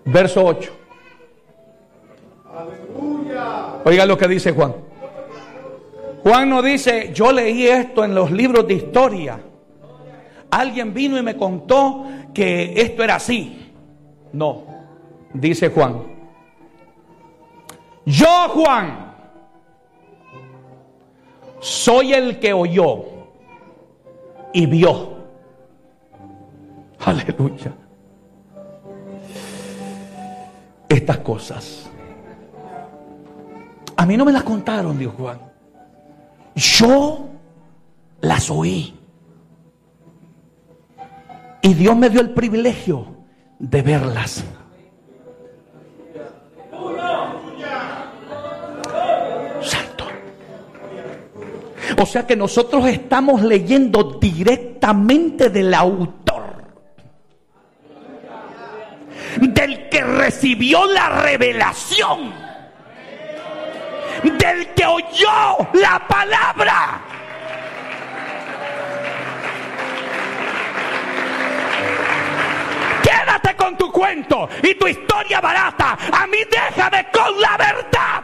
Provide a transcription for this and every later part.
Verso 8. Oiga lo que dice Juan. Juan no dice, yo leí esto en los libros de historia. Alguien vino y me contó que esto era así. No, dice Juan. Yo, Juan, soy el que oyó y vio. Aleluya. Estas cosas. A mí no me las contaron, dijo Juan. Yo las oí. Y Dios me dio el privilegio de verlas. Santo. O sea que nosotros estamos leyendo directamente del autor, del que recibió la revelación, del que oyó la palabra. Quédate con tu cuento y tu historia barata. A mí déjame con la verdad.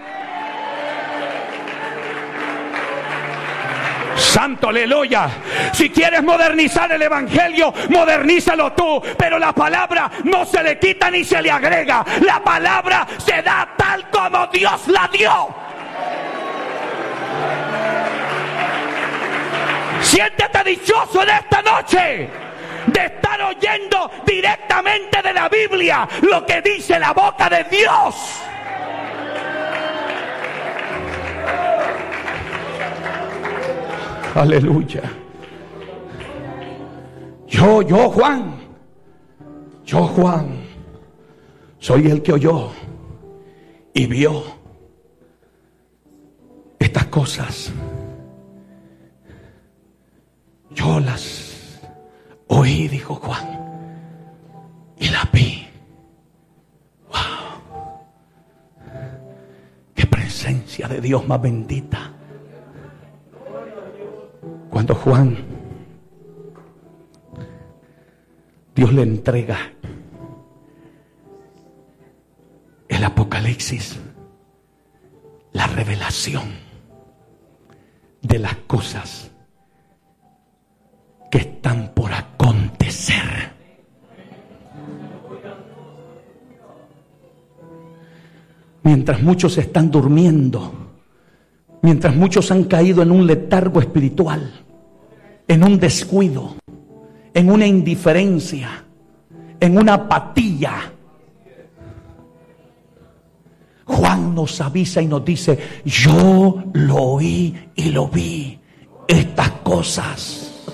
Santo, aleluya. Si quieres modernizar el evangelio, modernízalo tú, pero la palabra no se le quita ni se le agrega. La palabra se da tal como Dios la dio. Siéntete dichoso en esta noche de estar oyendo directamente de la Biblia lo que dice la boca de Dios. Aleluya. Yo Juan, soy el que oyó y vio estas cosas. Yo las oí, dijo Juan, y las vi. Wow. Qué presencia de Dios más bendita. Cuando Juan, Dios le entrega el Apocalipsis, la revelación de las cosas que están por acontecer. Mientras muchos están durmiendo, mientras muchos han caído en un letargo espiritual, en un descuido, en una indiferencia, en una apatía, Juan nos avisa y nos dice: yo lo oí y lo vi, estas cosas.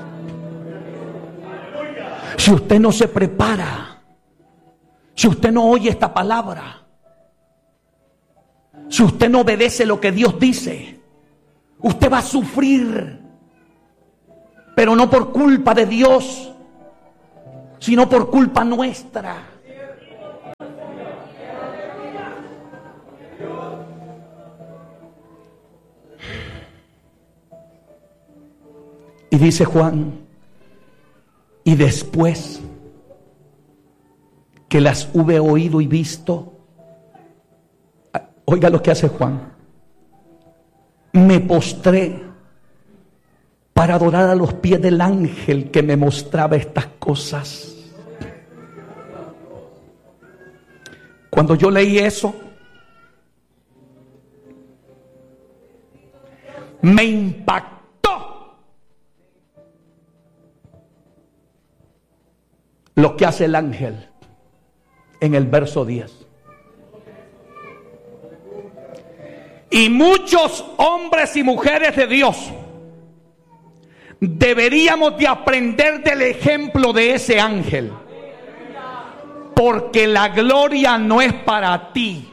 Si usted no se prepara, si usted no oye esta palabra, si usted no obedece lo que Dios dice, usted va a sufrir, pero no por culpa de Dios, sino por culpa nuestra. Y dice Juan, y después que las hube oído y visto, oiga lo que hace Juan, me postré para adorar a los pies del ángel que me mostraba estas cosas. Cuando yo leí eso, me impactó lo que hace el ángel en el verso 10. Y muchos hombres y mujeres de Dios deberíamos de aprender del ejemplo de ese ángel, porque la gloria no es para ti,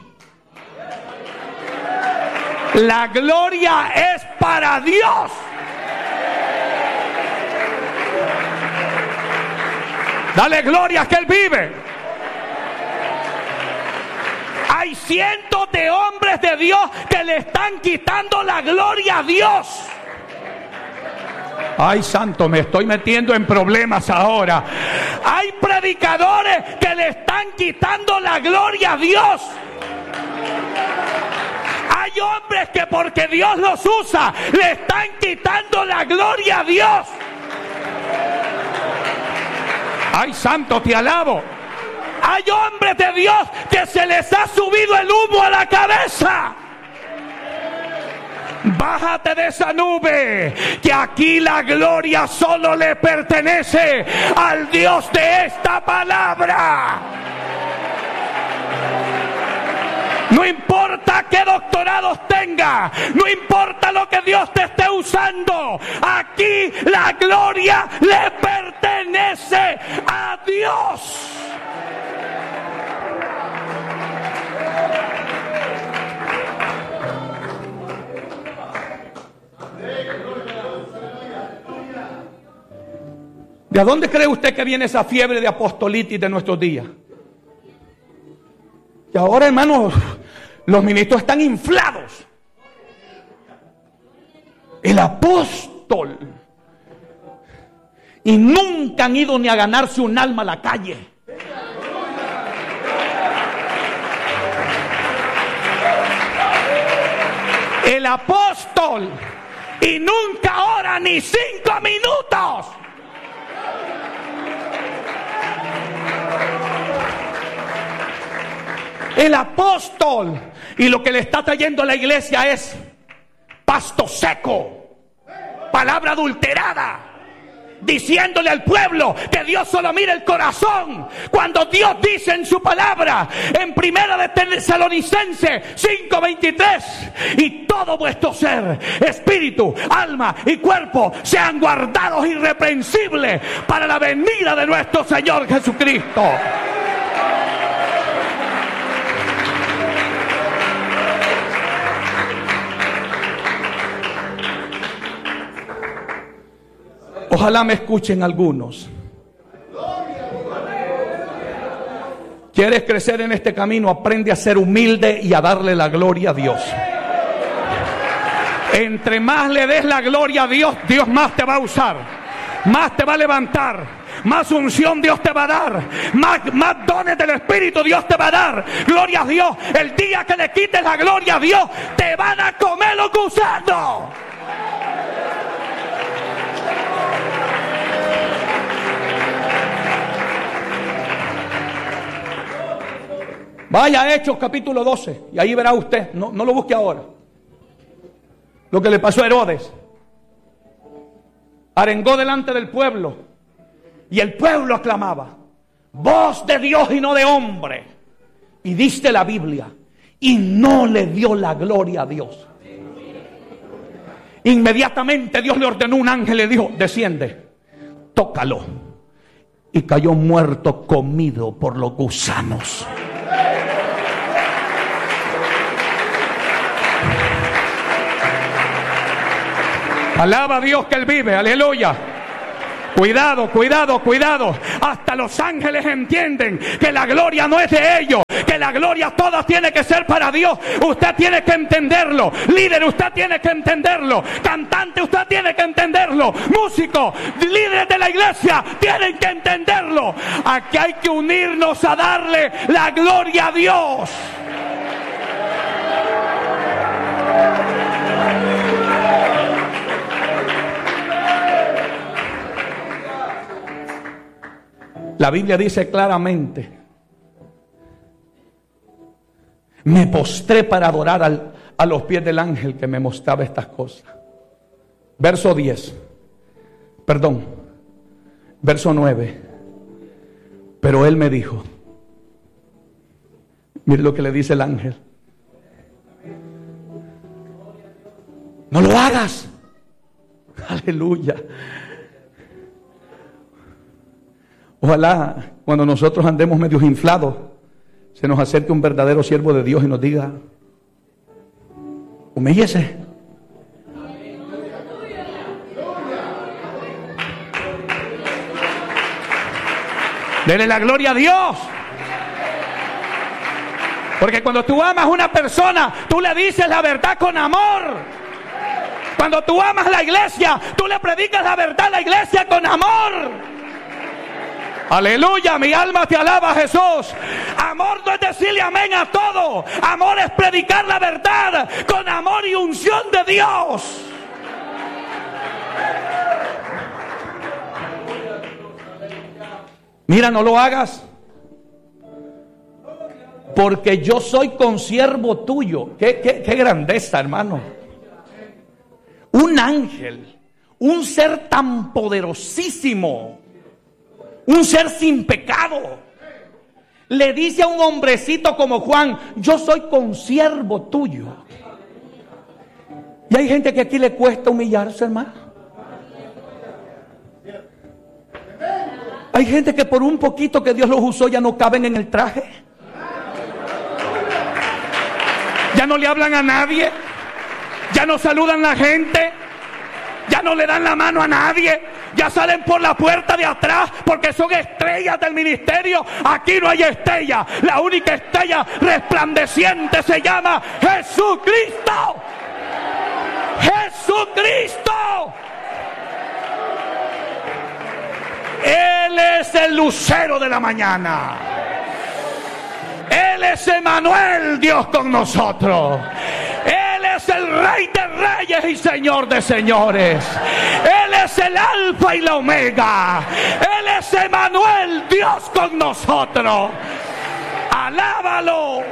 la gloria es para Dios. Dale gloria que Él vive. Hay cientos de hombres de Dios que le están quitando la gloria a Dios. Ay, santo, me estoy metiendo en problemas ahora. Hay predicadores que le están quitando la gloria a Dios. Hay hombres que porque Dios los usa, le están quitando la gloria a Dios. Ay, santo, te alabo. Hay hombres de Dios que se les ha subido el humo a la cabeza. Bájate de esa nube, que aquí la gloria solo le pertenece al Dios de esta palabra. No importa qué doctorados tenga, no importa lo que Dios te esté usando, aquí la gloria le pertenece a Dios. ¿De dónde cree usted que viene esa fiebre de apostolitis de nuestros días? Y ahora, hermanos, los ministros están inflados. El apóstol. Y nunca han ido ni a ganarse un alma a la calle. El apóstol. Y nunca ora ni 5 minutos. El apóstol, y lo que le está trayendo a la iglesia es pasto seco, palabra adulterada, diciéndole al pueblo que Dios solo mira el corazón, cuando Dios dice en su palabra, en 1 de Tesalonicenses 5:23, y todo vuestro ser, espíritu, alma y cuerpo sean guardados irreprensibles para la venida de nuestro Señor Jesucristo. Ojalá me escuchen algunos. ¿Quieres crecer en este camino? Aprende a ser humilde y a darle la gloria a Dios. Entre más le des la gloria a Dios, Dios más te va a usar, más te va a levantar, más unción Dios te va a dar, más dones del Espíritu Dios te va a dar. Gloria a Dios. El día que le quites la gloria a Dios, te van a comer los gusanos. Vaya a Hechos capítulo 12 y ahí verá usted, no lo busque ahora, lo que le pasó a Herodes. Arengó delante del pueblo y el pueblo aclamaba, voz de Dios y no de hombre. Y diste la Biblia y no le dio la gloria a Dios. Inmediatamente Dios le ordenó, un ángel le dijo, desciende, tócalo. Y cayó muerto, comido por los gusanos. Alaba a Dios que Él vive, aleluya. Cuidado, cuidado, cuidado. Hasta los ángeles entienden que la gloria no es de ellos, que la gloria toda tiene que ser para Dios. Usted tiene que entenderlo. Líder, usted tiene que entenderlo. Cantante, usted tiene que entenderlo. Músico, líderes de la iglesia tienen que entenderlo. Aquí hay que unirnos a darle la gloria a Dios. La Biblia dice claramente, me postré para adorar a los pies del ángel que me mostraba estas cosas. Verso 9. Pero él me dijo, mire lo que le dice el ángel, no lo hagas. Aleluya. Ojalá cuando nosotros andemos medios inflados, se nos acerque un verdadero siervo de Dios y nos diga, humíllese. Dele la gloria a Dios. Porque cuando tú amas a una persona, tú le dices la verdad con amor. Cuando tú amas la iglesia, tú le predicas la verdad a la iglesia con amor. Aleluya, mi alma te alaba, Jesús. Amor no es decirle amén a todo. Amor es predicar la verdad con amor y unción de Dios. Mira, no lo hagas, porque yo soy consiervo tuyo. Qué grandeza, hermano. Un ángel, un ser tan poderosísimo, un ser sin pecado, le dice a un hombrecito como Juan: yo soy consiervo tuyo. Y hay gente que aquí le cuesta humillarse, hermano. Hay gente que por un poquito que Dios los usó ya no caben en el traje. Ya no le hablan a nadie. Ya no saludan a la gente. Ya no le dan la mano a nadie. Ya salen por la puerta de atrás porque son estrellas del ministerio. Aquí no hay estrella. La única estrella resplandeciente se llama Jesucristo. Jesucristo. Él es el lucero de la mañana. Él es Emmanuel, Dios con nosotros. Él es el Rey de Reyes y Señor de Señores. Él es el Alfa y la Omega. Él es Emmanuel, Dios con nosotros. Alábalo.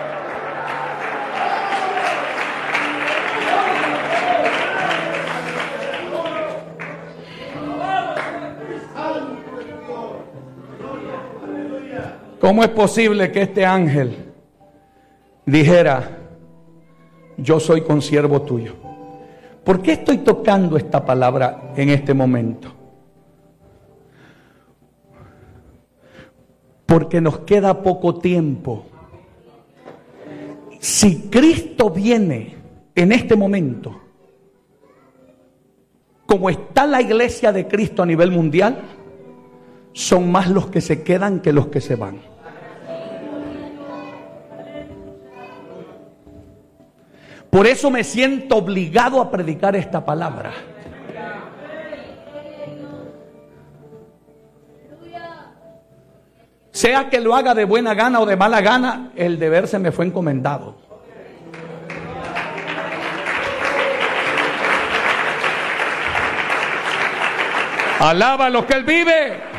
¿Cómo es posible que este ángel dijera: yo soy consiervo tuyo? ¿Por qué estoy tocando esta palabra en este momento? Porque nos queda poco tiempo. Si Cristo viene en este momento, como está la iglesia de Cristo a nivel mundial, son más los que se quedan que los que se van. Por eso me siento obligado a predicar esta palabra. Sea que lo haga de buena gana o de mala gana, el deber se me fue encomendado. Alaba a los que Él vive.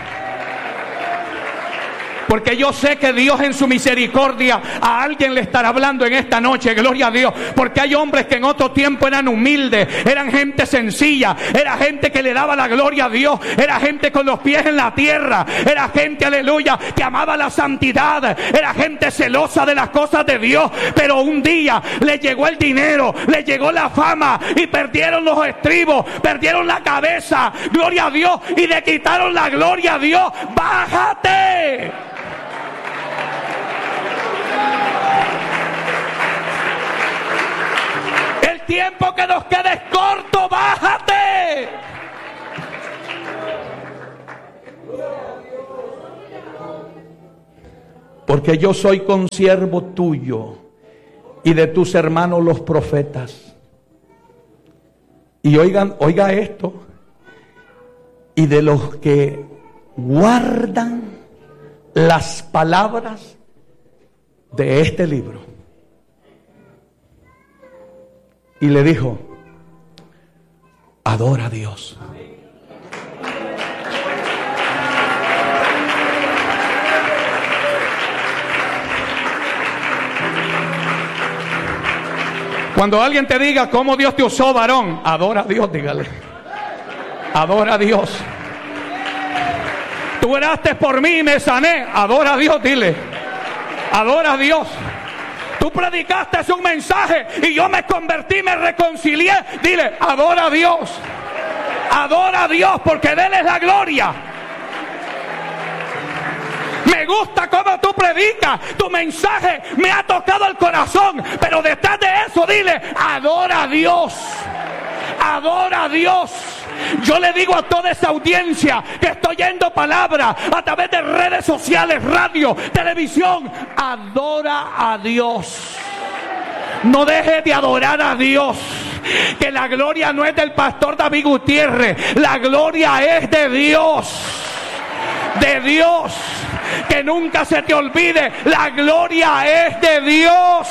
Porque yo sé que Dios en su misericordia a alguien le estará hablando en esta noche, gloria a Dios. Porque hay hombres que en otro tiempo eran humildes, eran gente sencilla, era gente que le daba la gloria a Dios, era gente con los pies en la tierra, era gente, aleluya, que amaba la santidad, era gente celosa de las cosas de Dios. Pero un día le llegó el dinero, le llegó la fama y perdieron los estribos, perdieron la cabeza, gloria a Dios, y le quitaron la gloria a Dios. ¡Bájate! El tiempo que nos quede es corto, bájate. Porque yo soy consiervo tuyo y de tus hermanos los profetas. Y oiga esto, y de los que guardan las palabras de este libro. Y le dijo: adora a Dios. Cuando alguien te diga cómo Dios te usó, varón, adora a Dios, dígale. Adora a Dios. Tú oraste por mí y me sané. Adora a Dios, dile. Adora a Dios. Tú predicaste un mensaje y yo me convertí, me reconcilié. Dile, adora a Dios. Adora a Dios, porque de Él es la gloria. Me gusta cómo tú predicas. Tu mensaje me ha tocado el corazón. Pero detrás de eso, dile, adora a Dios. Adora a Dios. Yo le digo a toda esa audiencia que estoy oyendo palabra a través de redes sociales, radio, televisión: adora a Dios. No dejes de adorar a Dios. Que la gloria no es del pastor David Gutiérrez. La gloria es de Dios. De Dios. Que Que nunca se te olvide, la gloria es de Dios.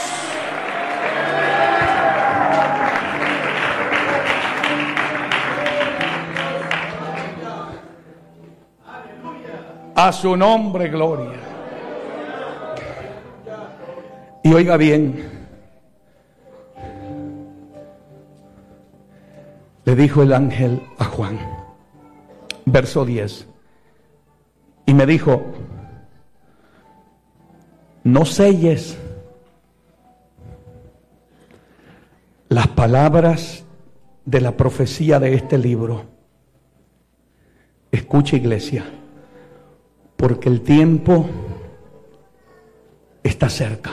A su nombre, gloria. Y oiga bien, le dijo el ángel a Juan, verso 10, y me dijo: no selles las palabras de la profecía de este libro. Escucha, iglesia, porque el tiempo está cerca.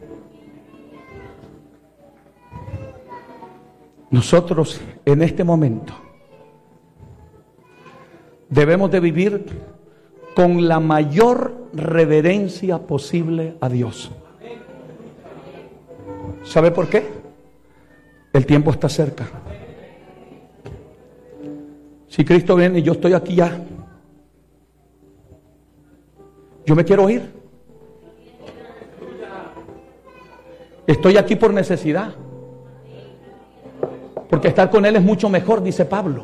Nosotros en este momento debemos de vivir con la mayor reverencia posible a Dios. ¿Sabe por qué? El tiempo está cerca. Si Cristo viene y yo estoy aquí ya, yo me quiero ir. Estoy aquí por necesidad, porque estar con Él es mucho mejor, dice Pablo.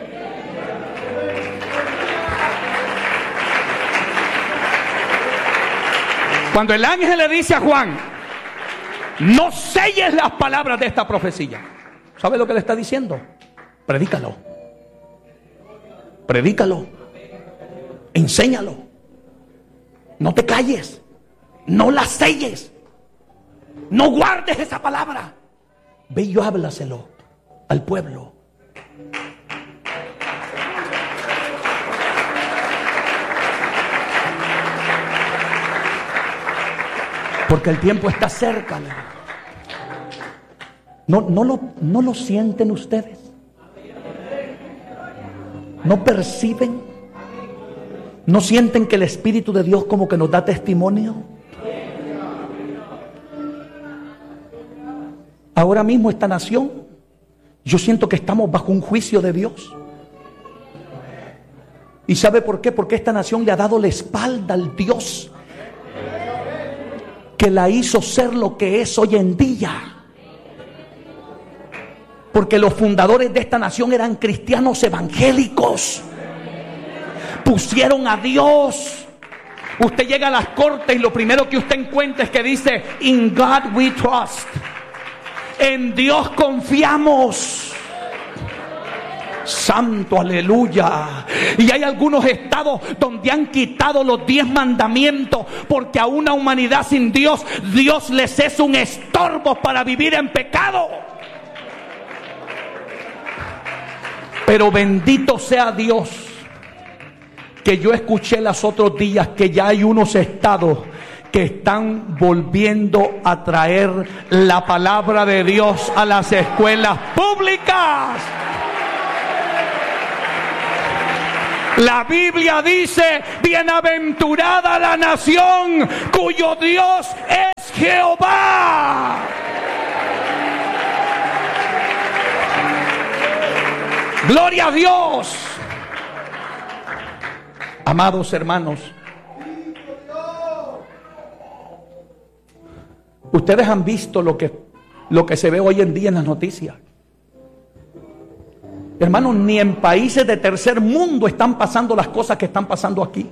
Cuando el ángel le dice a Juan: no selles las palabras de esta profecía, ¿sabe lo que le está diciendo? Predícalo. Predícalo. Enséñalo. No te calles. No la selles. No guardes esa palabra. Ve y háblaselo al pueblo. Porque el tiempo está cerca. ¿No lo sienten ustedes? ¿No perciben? ¿No sienten que el Espíritu de Dios como que nos da testimonio? Ahora mismo esta nación, yo siento que estamos bajo un juicio de Dios. ¿Y sabe por qué? Porque esta nación le ha dado la espalda al Dios que la hizo ser lo que es hoy en día. Porque los fundadores de esta nación eran cristianos evangélicos. Pusieron a Dios. Usted llega a las cortes y lo primero que usted encuentra es que dice: In God we trust. En Dios confiamos. Santo, aleluya. Y hay algunos estados donde han quitado los 10 mandamientos porque a una humanidad sin Dios, Dios les es un estorbo para vivir en pecado. Pero bendito sea Dios, que yo escuché los otros días que ya hay unos estados que están volviendo a traer la palabra de Dios a las escuelas públicas. La Biblia dice: bienaventurada la nación cuyo Dios es Jehová. Gloria a Dios. Amados hermanos, ustedes han visto lo que se ve hoy en día en las noticias. Hermanos, ni en países de tercer mundo están pasando las cosas que están pasando aquí.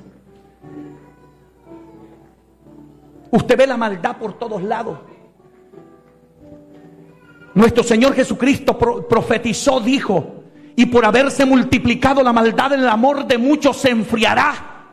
Usted ve la maldad por todos lados. Nuestro Señor Jesucristo profetizó, dijo: y por haberse multiplicado la maldad, el amor de muchos se enfriará.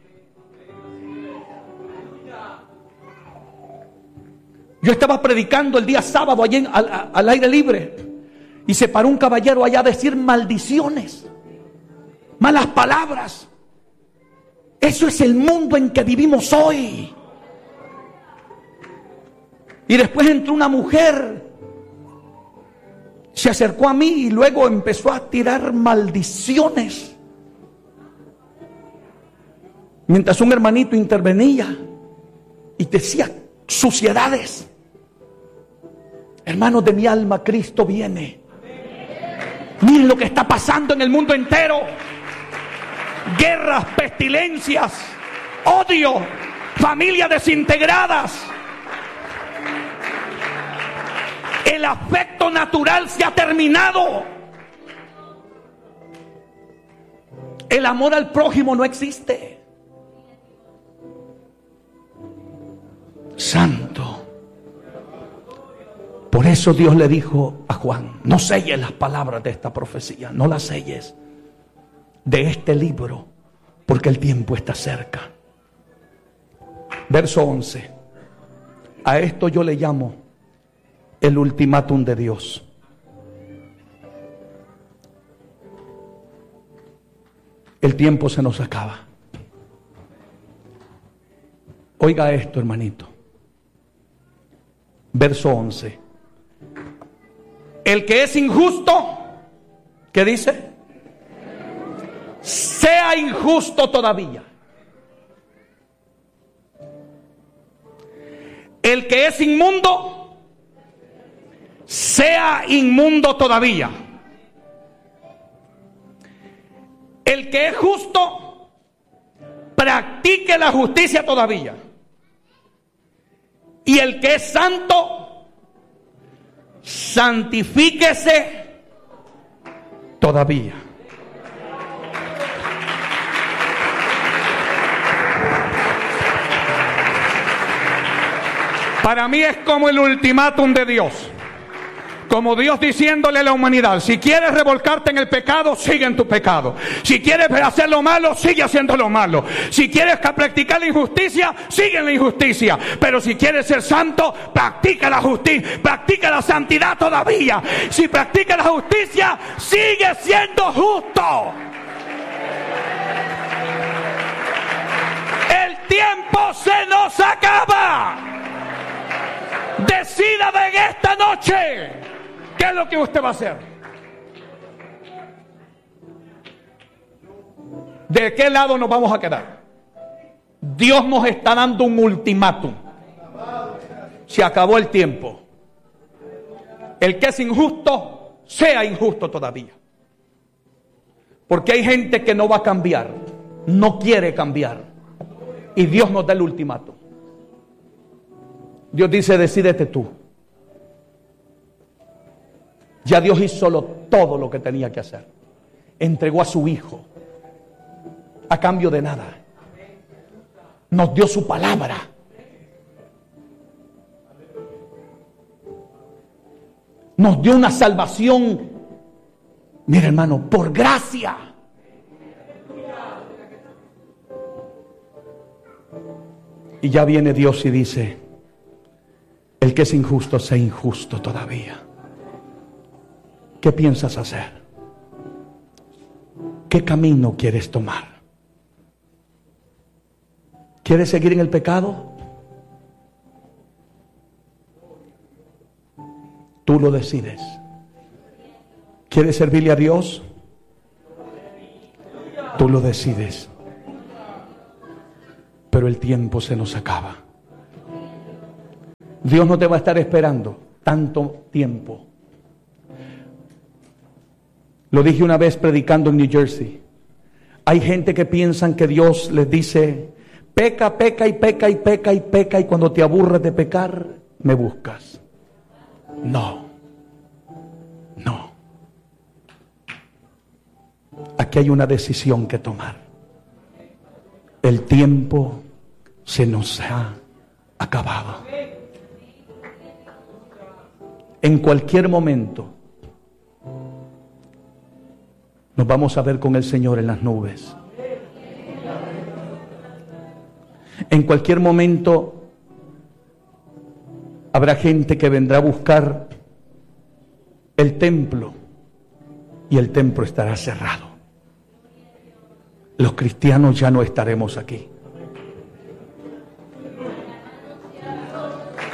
Yo estaba predicando el día sábado allí al aire libre, y se paró un caballero allá a decir maldiciones, malas palabras. Eso es el mundo en que vivimos hoy. Y después entró una mujer, se acercó a mí y luego empezó a tirar maldiciones, mientras un hermanito intervenía y decía suciedades. Hermanos de mi alma, Cristo viene. Miren lo que está pasando en el mundo entero: guerras, pestilencias, odio, familias desintegradas. El afecto natural se ha terminado. El amor al prójimo no existe. Santo. Por eso Dios le dijo a Juan: no selles las palabras de esta profecía, no las selles de este libro, porque el tiempo está cerca. Verso 11. A esto yo le llamo el ultimátum de Dios. El tiempo se nos acaba. Oiga esto, hermanito. Verso 11. El que es injusto, ¿qué dice? Sea injusto todavía. El que es inmundo, sea inmundo todavía. El que es justo, practique la justicia todavía. Y el que es santo, santifíquese todavía. Para mí es como el ultimátum de Dios. Como Dios diciéndole a la humanidad: si quieres revolcarte en el pecado, sigue en tu pecado. Si quieres hacer lo malo, sigue haciendo lo malo. Si quieres practicar la injusticia, sigue en la injusticia. Pero si quieres ser santo, practica la justicia, practica la santidad todavía. Si practica la justicia, sigue siendo justo. El tiempo se nos acaba. Decida de esta noche qué es lo que usted va a hacer. ¿De qué lado nos vamos a quedar? Dios nos está dando un ultimátum. Se acabó el tiempo. El que es injusto, sea injusto todavía. Porque hay gente que no va a cambiar, no quiere cambiar. Y Dios nos da el ultimátum. Dios dice: decídete tú. Ya Dios hizo todo lo que tenía que hacer. Entregó a su Hijo a cambio de nada. Nos dio su palabra. Nos dio una salvación. Mira, hermano, por gracia. Y ya viene Dios y dice: el que es injusto, sea injusto todavía. ¿Qué piensas hacer? ¿Qué camino quieres tomar? ¿Quieres seguir en el pecado? Tú lo decides. ¿Quieres servirle a Dios? Tú lo decides. Pero el tiempo se nos acaba. Dios no te va a estar esperando tanto tiempo. Lo dije una vez predicando en New Jersey. Hay gente que piensan que Dios les dice: peca, peca y peca y peca y peca, y cuando te aburres de pecar, me buscas. No. No. Aquí hay una decisión que tomar. El tiempo se nos ha acabado. En cualquier momento nos vamos a ver con el Señor en las nubes. En cualquier momento habrá gente que vendrá a buscar el templo y el templo estará cerrado. Los cristianos ya no estaremos aquí.